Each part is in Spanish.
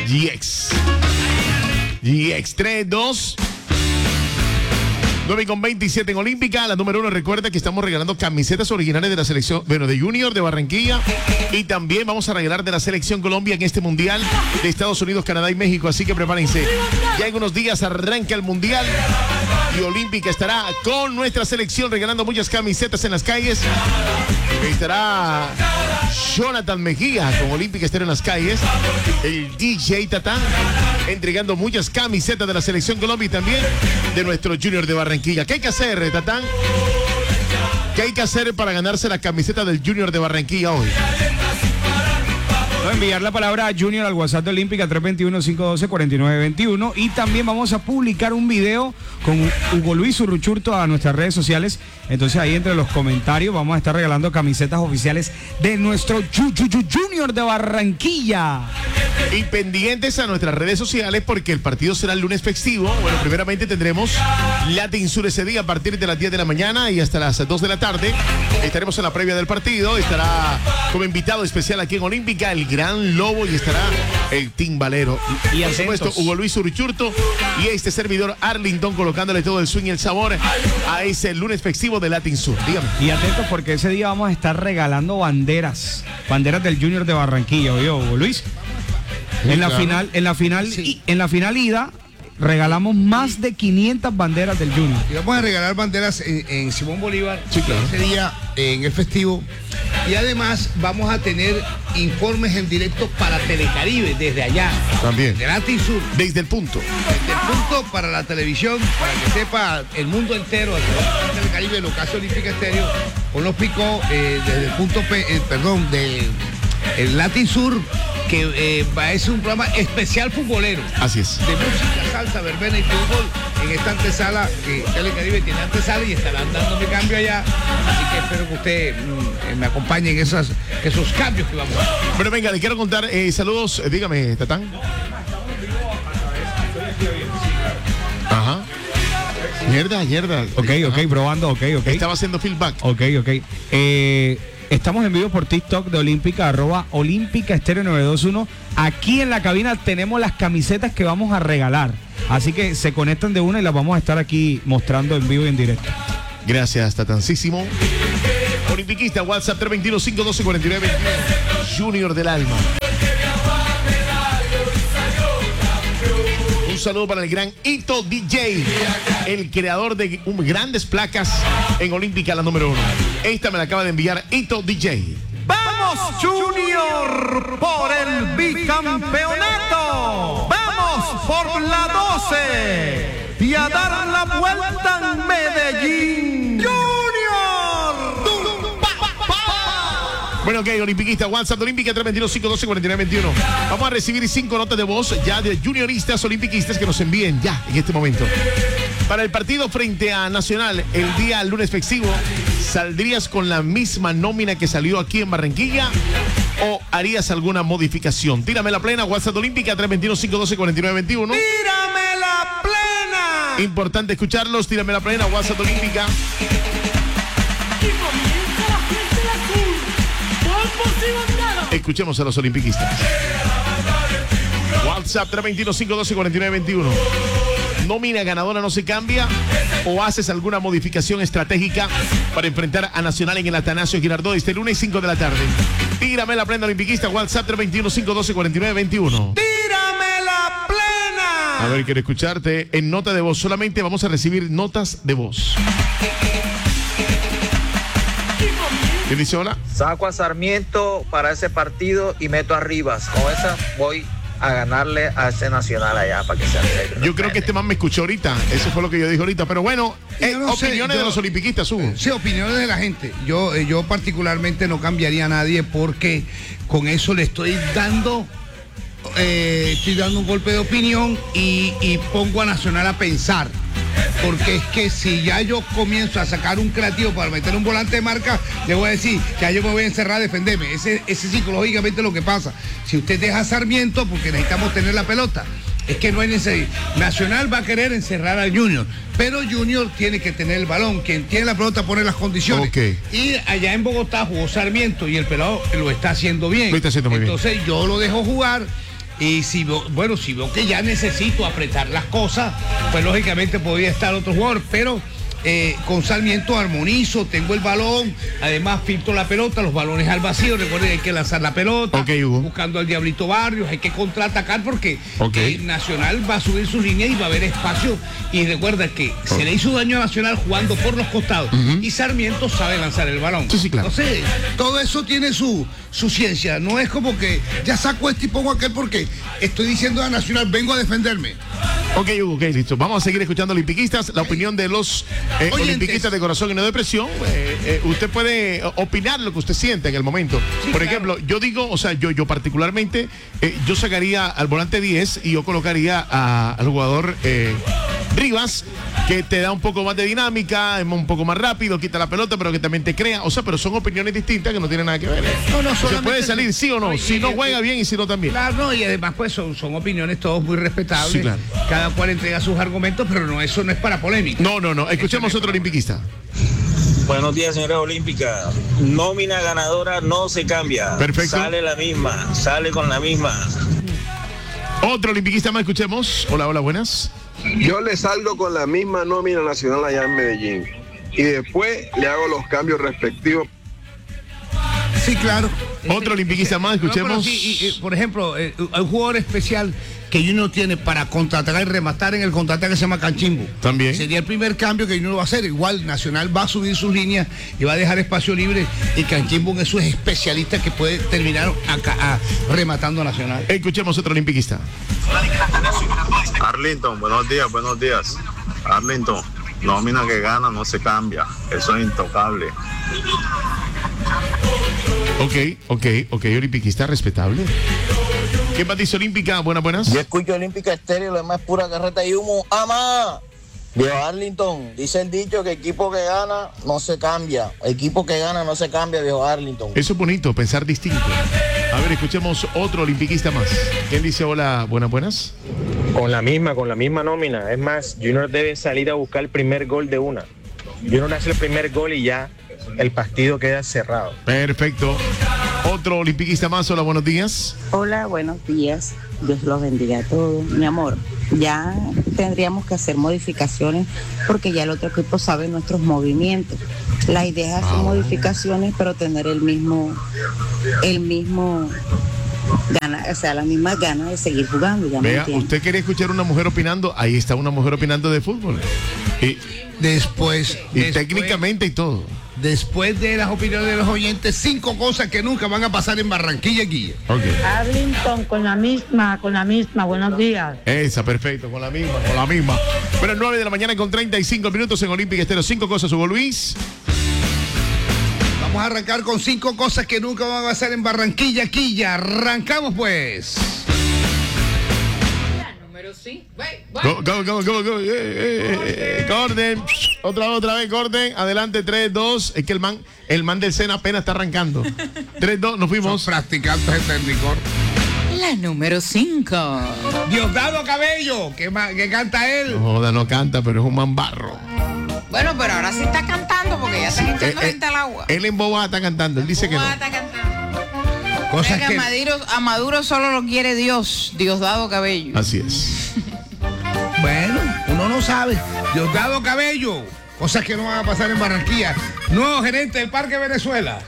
GX 3-2. 9:27 en Olímpica, la número 1. Recuerda que estamos regalando camisetas originales de la selección, de Junior de Barranquilla, y también vamos a regalar de la selección Colombia en este mundial de Estados Unidos, Canadá y México. Así que prepárense. Ya en unos días arranca el mundial y Olímpica estará con nuestra selección regalando muchas camisetas en las calles. Estará Jonathan Mejía con Olímpica Estéreo en las calles, el DJ Tatán entregando muchas camisetas de la selección Colombia y también de nuestro Junior de Barranquilla. ¿Qué hay que hacer, Tatán? ¿Qué hay que hacer para ganarse la camiseta del Junior de Barranquilla hoy? Enviar la palabra Junior al WhatsApp de Olímpica 321-512-4921, y también vamos a publicar un video con Hugo Luis Urruchurto a nuestras redes sociales. Entonces ahí entre los comentarios vamos a estar regalando camisetas oficiales de nuestro Junior de Barranquilla. Y pendientes a nuestras redes sociales porque el partido será el lunes festivo. Bueno, primeramente tendremos Latin Sur ese día a partir de las 10 de la mañana y hasta las 2 de la tarde. Estaremos en la previa del partido. Estará como invitado especial aquí en Olímpica el Gran Lobo y estará el Timbalero. Y por supuesto Hugo Luis Urruchurto y este servidor Arlington colocándole todo el swing y el sabor a ese lunes festivo de Latin Sur. Dígame. Y atentos porque ese día vamos a estar regalando banderas del Junior de Barranquilla, ¿oyó, Hugo Luis? Sí, en la final ida regalamos más de 500 banderas del Junior. Y vamos a regalar banderas en Simón Bolívar, sí, claro, ese día en el festivo. Y además vamos a tener informes en directo para Telecaribe desde allá. También. De Latin Sur. Desde el punto. Desde el punto para la televisión, para que sepa el mundo entero, de Telecaribe, lo que hace Olímpica Estéreo, con los picos desde el punto de el Latin Sur, que es un programa especial futbolero. Así es. De música, salsa, verbena y fútbol en esta antesala, que Telecaribe tiene antesala y estarán dando mi cambio allá. Así que espero que usted me acompañe en esos cambios que vamos a hacer. Bueno, venga, le quiero contar, saludos, dígame, Tatán. Ajá. Mierda. Ok, probando, ok. Estaba haciendo feedback. Ok. Estamos en vivo por TikTok de Olímpica, @Olímpica Estéreo 921. Aquí en la cabina tenemos las camisetas que vamos a regalar. Así que se conectan de una y las vamos a estar aquí mostrando en vivo y en directo. Gracias, Tatancísimo. Olimpiquista, WhatsApp 321-512-4921. Junior del Alma. Un saludo para el gran Ito DJ, el creador de grandes placas en Olímpica, la número 1. Esta me la acaba de enviar Ito DJ. ¡Vamos, Junior, por el bicampeonato! ¡Vamos por la 12! Y a dar la vuelta en Medellín. ¡Junior! Bueno, ok, Olimpiquista, WhatsApp de Olímpica 321-512-4921. Vamos a recibir 5 notas de voz ya de junioristas, olimpiquistas que nos envíen ya en este momento. Para el partido frente a Nacional, el día lunes festivo, ¿saldrías con la misma nómina que salió aquí en Barranquilla o harías alguna modificación? Tírame la plena, WhatsApp de Olímpica 321-512-4921. ¡Tírame la plena! Importante escucharlos, tírame la plena, WhatsApp de Olímpica. Escuchemos a los olimpiquistas. WhatsApp 321-512-4921. ¿Nómina ganadora no se cambia o haces alguna modificación estratégica para enfrentar a Nacional en el Atanasio Girardot este lunes 5 de la tarde? Tírame la plena, olimpiquista. WhatsApp 321-512-4921. ¡Tírame la plena! A ver, quiero escucharte en nota de voz. Solamente vamos a recibir notas de voz. ¿Qué dice? Hola. Saco a Sarmiento para ese partido y meto a Rivas. Con esa voy a ganarle a ese Nacional allá para que se arregle. Yo creo que este man me escuchó ahorita. Eso fue lo que yo dije ahorita. Pero bueno, opiniones de los olimpiquistas, Hugo. Sí, opiniones de la gente. Yo particularmente no cambiaría a nadie porque con eso le estoy dando un golpe de opinión y pongo a Nacional a pensar. Porque es que si ya yo comienzo a sacar un creativo para meter un volante de marca, le voy a decir que ya yo me voy a encerrar a defenderme. Ese psicológicamente es lo que pasa. Si usted deja a Sarmiento, porque necesitamos tener la pelota, es que no hay necesidad. Nacional va a querer encerrar al Junior, pero Junior tiene que tener el balón. Quien tiene la pelota pone las condiciones. Okay. Y allá en Bogotá jugó Sarmiento y el pelado lo está haciendo bien. Lo está haciendo muy bien. Entonces yo lo dejo jugar. Y si veo que ya necesito apretar las cosas, pues lógicamente podría estar otro jugador, pero con Sarmiento armonizo, tengo el balón, además filtro la pelota, los balones al vacío, recuerden, hay que lanzar la pelota, Hugo. buscando al Diablito Barrios, hay que contraatacar porque Ok. Nacional va a subir su línea y va a haber espacio, y recuerda que se le hizo daño a Nacional jugando por los costados, y Sarmiento sabe lanzar el balón. Sí, claro. Entonces, todo eso tiene su ciencia, no es como que ya saco este y pongo aquel porque estoy diciendo a Nacional, vengo a defenderme. Ok, Hugo, ok, listo. Vamos a seguir escuchando olimpiquistas, la opinión de los Oyentes. olimpiquistas de corazón y no de presión. Usted puede opinar lo que usted siente en el momento. Sí, Por claro. ejemplo, yo digo, o sea, yo particularmente, yo sacaría al volante 10 y yo colocaría al jugador Rivas, que te da un poco más de dinámica, es un poco más rápido, quita la pelota, pero que también te crea. O sea, pero son opiniones distintas que no tienen nada que ver. No, Se solamente puede salir sí o no, no, si no y- juega bien y si no también. Claro, no, y además pues son opiniones todos muy respetables. Sí, claro. Cada cual entrega sus argumentos, pero eso no es para polémica. No. Escuchemos otro olimpiquista. Buenos días, señora Olímpica. Nómina ganadora no se cambia. Perfecto. Sale la misma, sale con la misma. Otro olimpiquista más, escuchemos. Hola, buenas. Yo le salgo con la misma nómina nacional allá en Medellín y después le hago los cambios respectivos. Sí, claro. Otro olimpiquista más, escuchemos. No, pero sí, por ejemplo, hay un jugador especial que Junior tiene para contraatacar y rematar en el contraataque que se llama Canchimbo. También. Sería el primer cambio que Junior va a hacer. Igual Nacional va a subir sus líneas y va a dejar espacio libre, y Canchimbo en eso es especialista que puede terminar rematando a Nacional. Escuchemos otro olimpiquista. Arlington, buenos días. Arlington, nómina que gana no se cambia, eso es intocable. Ok, olimpiquista respetable. ¿Qué más dice Olímpica? Buenas. Yo escucho Olímpica Estéreo, lo demás es pura carreta y humo. ¡Ama! Viejo Arlington, dice el dicho que equipo que gana no se cambia. Equipo que gana no se cambia, viejo Arlington. Eso es bonito, pensar distinto. A ver, escuchemos otro olimpiquista más. ¿Quién dice hola? Buenas. Con la misma nómina. Es más, Junior debe salir a buscar el primer gol de una. Junior hace el primer gol y ya el partido queda cerrado. Perfecto. Otro olimpiquista más. Hola, buenos días. Hola, buenos días. Dios los bendiga a todos. Mi amor, ya tendríamos que hacer modificaciones porque ya el otro equipo sabe nuestros movimientos. La idea es hacer modificaciones, pero tener el mismo gana, o sea, la misma gana de seguir jugando. Ya me Vea, entiende. usted quería escuchar una mujer opinando. Ahí está una mujer opinando de fútbol. Y Después técnicamente y todo. Después de las opiniones de los oyentes, 5 cosas que nunca van a pasar en Barranquilla, Guilla. Ok. Arlington, con la misma, buenos días. Esa, perfecto, con la misma. Pero 9 de la mañana con 35 minutos en Olímpica Estéreo. 5 cosas, Hugo Luis. Vamos a arrancar con 5 cosas que nunca van a pasar en Barranquilla, Quilla. Arrancamos pues. Número 5. Go. Gordon. Otra vez, Gordon. Adelante, 3, 2. Es que el man del Sena apenas está arrancando. 3, 2, nos fuimos. Son practicantes de técnico. La número 5. Diosdado Cabello, que canta él. No joda, no canta, pero es un man barro. Bueno, pero ahora sí está cantando porque ya están echando gente al agua. Él en Bogotá está cantando. Él dice que no. Está cantando. Cosas Mira que a Maduro solo lo quiere Dios, Diosdado Cabello. Así es. Bueno, uno no sabe. Diosdado Cabello. Cosas que no van a pasar en Barranquilla. Nuevo gerente del Parque Venezuela.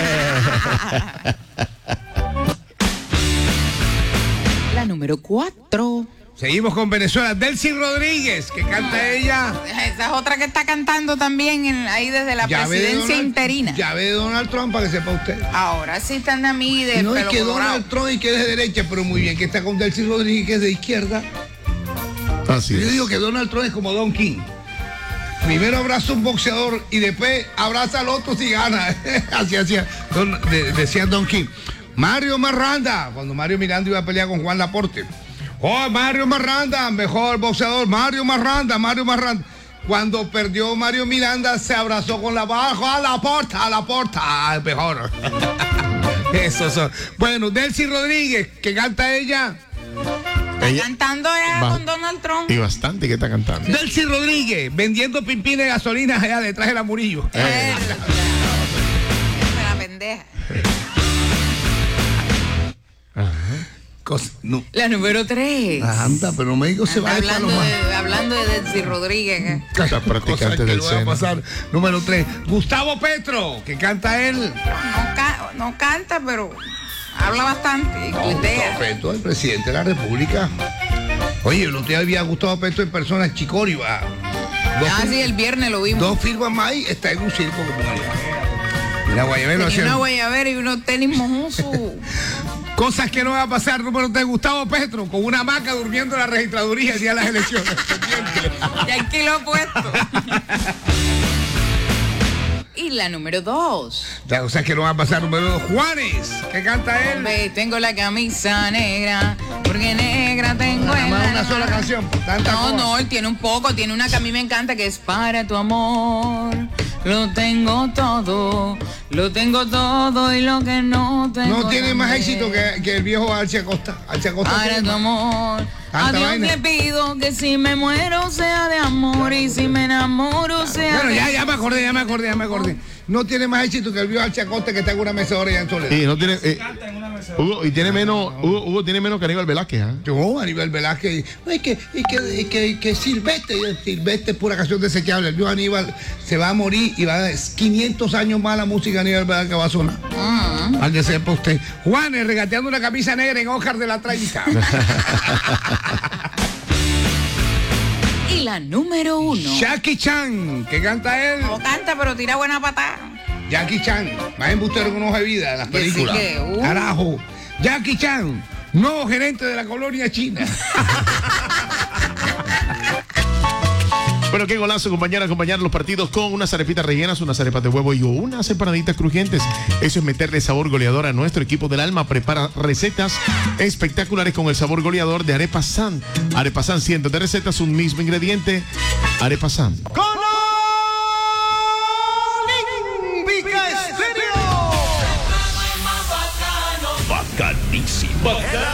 La número 4. Seguimos con Venezuela. Delcy Rodríguez, que canta ella. Esa es otra que está cantando también ahí desde la Llave de presidencia interina. Llave de Donald Trump, para que sepa usted. Ahora sí están a mí de No, y pelo que colorado. Donald Trump y que es de derecha, pero muy bien, que está con Delcy Rodríguez, que es de izquierda. Así Yo es. digo que Donald Trump es como Don King. Primero abraza a un boxeador y después abraza al otro si gana. Así hacía, decía Don King. Mario Marranda, cuando Mario Miranda iba a pelear con Juan Laporte. Oh, Mario Marranda, mejor boxeador. Mario Marranda. Cuando perdió Mario Miranda, se abrazó con la bajo a la porta, mejor. Eso. Bueno, Delcy Rodríguez, que canta ella. Ella- Cantando era Va- con Donald Trump. Y bastante que está cantando. Delcy Rodríguez, vendiendo pimpines de gasolina allá detrás de la Murillo. La pendeja. No. La número 3. Anda, pero México se va hablando de Delcy Rodríguez. Está practicante del seno. Pasar. Número 3. Gustavo Petro, que canta él. No canta, pero habla bastante. Gustavo Petro, el presidente de la República. Oye, el otro día había Gustavo Petro en persona en Chicorio. Sí, el viernes lo vimos. 2 firmas más y está en un circo como una guayabera. Una guayabera y unos tenis mojosos. Cosas que no van a pasar, número 3, Gustavo Petro, con una hamaca durmiendo en la registraduría el día de las elecciones. Y aquí lo he puesto. Y la número 2. Las cosas que no van a pasar, número 2, Juanes, que canta él. Tengo la camisa negra, porque negra tengo una sola canción. No, él tiene un poco, tiene una que a mí me encanta, que es para tu amor. Lo tengo todo y lo que no tengo. No tiene más éxito que el viejo Archie Acosta. Para tu amor. A Dios le pido que si me muero sea de amor y si me enamoro sea bueno, de... ya me acordé. No tiene más éxito que el viejo Archie Acosta, que está en una mecedora ya en Toledo. Sí, no tiene... Hugo, y tiene menos, Hugo tiene menos que Aníbal Velázquez, ¿eh? Yo, Aníbal Velázquez, que Silvestre es pura canción desechable. El viejo Aníbal se va a morir y va a dar 500 años más la música de Aníbal Velázquez va a sonar. Al que sepa usted. Juanes regateando una camisa negra en hojas de la 30. Y la número 1. Jackie Chan, que canta él. No canta, pero tira buena patada. Jackie Chan, más embustero que un hoja de vida en las películas. Carajo. Jackie Chan, nuevo gerente de la colonia china. Bueno, qué golazo acompañar los partidos con unas arepitas rellenas, unas arepas de huevo y unas empanaditas crujientes. Eso es meterle sabor goleador a nuestro equipo del alma. Prepara recetas espectaculares con el sabor goleador de Arepa San. Arepa San, cientos de recetas, un mismo ingrediente. Arepa San. Bacanísimo.